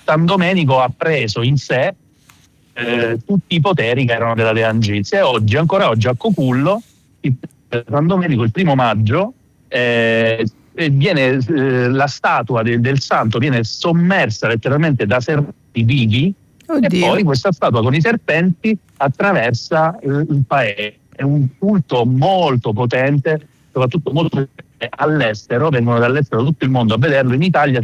San Domenico ha preso in sé tutti i poteri che erano della Dea Angizia, e ancora oggi a Cocullo San Domenico il 1° maggio la statua del santo viene sommersa letteralmente da serpenti vivi. Oddio. E poi questa statua con i serpenti attraversa il paese. È un culto molto potente, soprattutto molto all'estero, vengono dall'estero da tutto il mondo a vederlo. In Italia